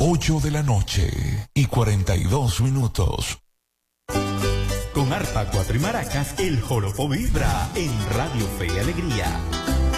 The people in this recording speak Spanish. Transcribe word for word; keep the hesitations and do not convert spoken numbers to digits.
ocho de la noche y cuarenta y dos minutos. Con arpa, cuatro y maracas, el joropo vibra en Radio Fe y Alegría.